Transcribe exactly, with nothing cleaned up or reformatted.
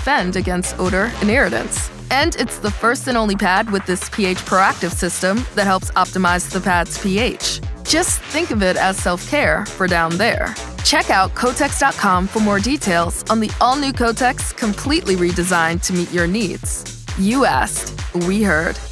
defend against odor and irritants. And it's the first and only pad with this pH proactive system that helps optimize the pad's pH. Just think of it as self-care for down there. Check out Kotex dot com for more details on the all-new Kotex, completely redesigned to meet your needs. You asked, we heard.